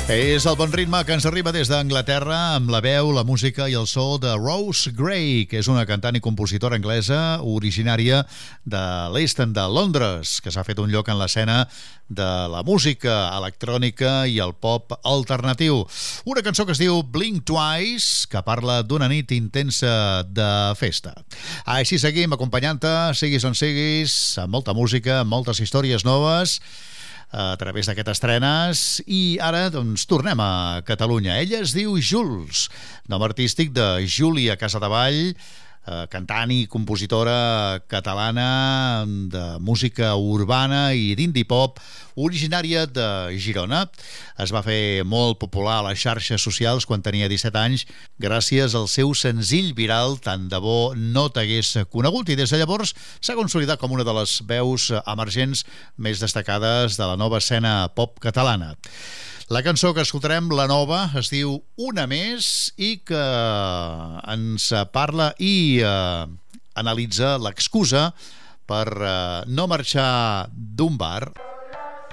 És el bon ritme que ens arriba des d'Anglaterra amb la veu, la música i el so de Rose Gray, que és una cantant i compositora anglesa originària de l'East End de Londres, que s'ha fet un lloc en l'escena de la música electrònica i el pop alternatiu. Una cançó que es diu Blink Twice, que parla d'una nit intensa de festa. Així seguim acompanyant-te, siguis on siguis, amb molta música, amb moltes històries noves, a través d'aquestes estrenes. I ara doncs tornem a Catalunya. Ella es diu Jules, nom artístic de Júlia Casadevall, cantant i compositora catalana de música urbana i d'indie pop, originària de Girona. Es va fer molt popular a les xarxes socials quan tenia 17 anys gràcies al seu senzill viral Tant de bo no t'hagués conegut, i des de llavors s'ha consolidat com una de les veus emergents més destacades de la nova escena pop catalana. La cançó que escoltarem, la nova, es diu Una més, i que ens parla i analitza l'excusa per no marxar d'un bar